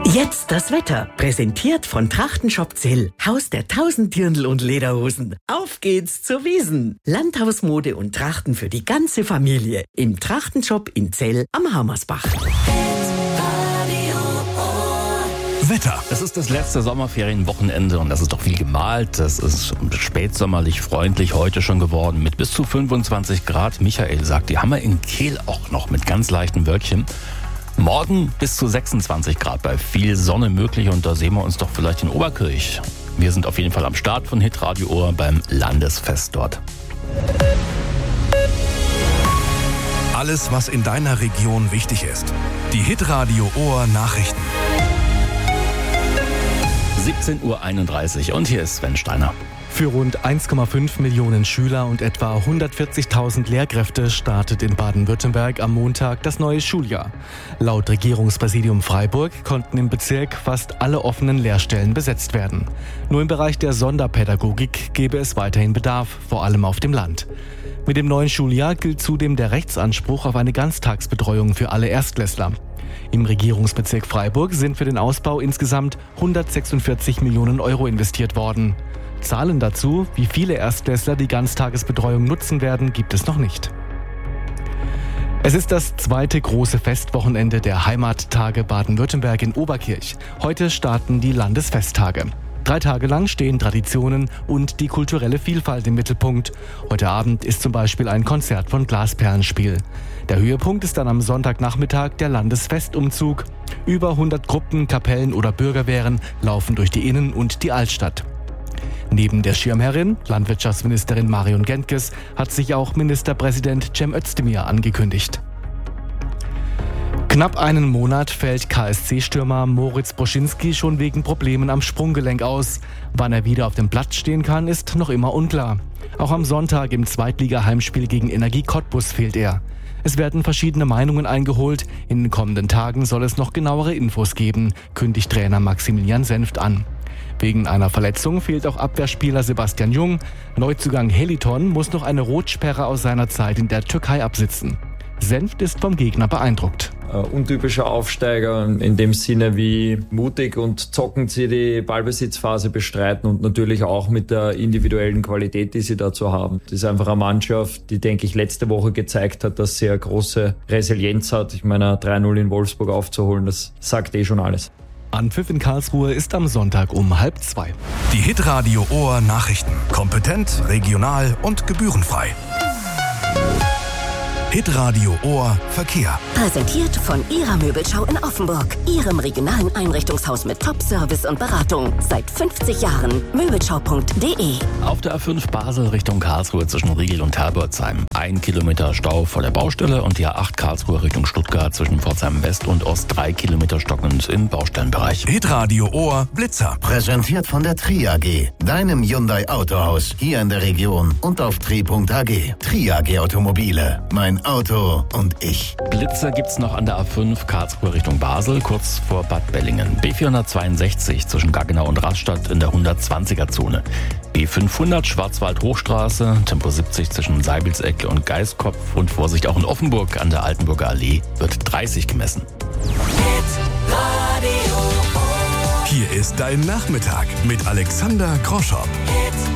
Jetzt das Wetter, präsentiert von Trachtenshop Zell, Haus der 1000 Dirndl und Lederhosen. Auf geht's zur Wiesn. Landhausmode und Trachten für die ganze Familie im Trachtenshop in Zell am Hammersbach. Wetter. Es ist das letzte Sommerferienwochenende und das ist doch viel gemalt. Das ist spätsommerlich freundlich heute schon geworden mit bis zu 25 Grad. Michael sagt, die haben wir in Kehl auch noch mit ganz leichten Wölkchen. Morgen bis zu 26 Grad bei viel Sonne möglich und da sehen wir uns doch vielleicht in Oberkirch. Wir sind auf jeden Fall am Start von Hitradio Ohr beim Landesfest dort. Alles, was in deiner Region wichtig ist. Die Hitradio Ohr Nachrichten. 17:31 Uhr und hier ist Sven Steiner. Für rund 1,5 Millionen Schüler und etwa 140.000 Lehrkräfte startet in Baden-Württemberg am Montag das neue Schuljahr. Laut Regierungspräsidium Freiburg konnten im Bezirk fast alle offenen Lehrstellen besetzt werden. Nur im Bereich der Sonderpädagogik gäbe es weiterhin Bedarf, vor allem auf dem Land. Mit dem neuen Schuljahr gilt zudem der Rechtsanspruch auf eine Ganztagsbetreuung für alle Erstklässler. Im Regierungsbezirk Freiburg sind für den Ausbau insgesamt 146 Millionen Euro investiert worden. Zahlen dazu, wie viele Erstklässler die Ganztagesbetreuung nutzen werden, gibt es noch nicht. Es ist das zweite große Festwochenende der Heimattage Baden-Württemberg in Oberkirch. Heute starten die Landesfesttage. 3 Tage lang stehen Traditionen und die kulturelle Vielfalt im Mittelpunkt. Heute Abend ist zum Beispiel ein Konzert von Glasperlenspiel. Der Höhepunkt ist dann am Sonntagnachmittag der Landesfestumzug. Über 100 Gruppen, Kapellen oder Bürgerwehren laufen durch die Innen- und die Altstadt. Neben der Schirmherrin, Landwirtschaftsministerin Marion Gentges, hat sich auch Ministerpräsident Cem Özdemir angekündigt. Knapp einen Monat fällt KSC-Stürmer Moritz Broschinski schon wegen Problemen am Sprunggelenk aus. Wann er wieder auf dem Platz stehen kann, ist noch immer unklar. Auch am Sonntag im Zweitliga-Heimspiel gegen Energie Cottbus fehlt er. Es werden verschiedene Meinungen eingeholt. In den kommenden Tagen soll es noch genauere Infos geben, kündigt Trainer Maximilian Senft an. Wegen einer Verletzung fehlt auch Abwehrspieler Sebastian Jung. Neuzugang Heliton muss noch eine Rotsperre aus seiner Zeit in der Türkei absitzen. Senft ist vom Gegner beeindruckt. Untypischer Aufsteiger in dem Sinne, wie mutig und zockend sie die Ballbesitzphase bestreiten und natürlich auch mit der individuellen Qualität, die sie dazu haben. Das ist einfach eine Mannschaft, die, denke ich, letzte Woche gezeigt hat, dass sie eine große Resilienz hat. Ich meine, 3-0 in Wolfsburg aufzuholen, das sagt schon alles. Anpfiff in Karlsruhe ist am Sonntag um 1:30. Die Hitradio Ohr Nachrichten. Kompetent, regional und gebührenfrei. Hitradio Ohr Verkehr. Präsentiert von Ihrer Möbelschau in Offenburg. Ihrem regionalen Einrichtungshaus mit Top-Service und Beratung. Seit 50 Jahren. Möbelschau.de. Auf der A5 Basel Richtung Karlsruhe zwischen Riegel und Herbertsheim. 1 Kilometer Stau vor der Baustelle und die A8 Karlsruhe Richtung Stuttgart zwischen Pforzheim West und Ost 3 Kilometer stockend im Baustellenbereich. Hitradio Ohr Blitzer. Präsentiert von der Tri AG, deinem Hyundai Autohaus hier in der Region und auf tri.ag. Tri AG Automobile. Mein Auto und ich. Blitzer gibt's noch an der A5 Karlsruhe Richtung Basel, kurz vor Bad Bellingen. B462 zwischen Gaggenau und Rastatt in der 120er-Zone. B500 Schwarzwald-Hochstraße, Tempo 70 zwischen Seibilseck und Geiskopf und Vorsicht auch in Offenburg an der Altenburger Allee wird 30 gemessen. Hier ist dein Nachmittag mit Alexander Groschow.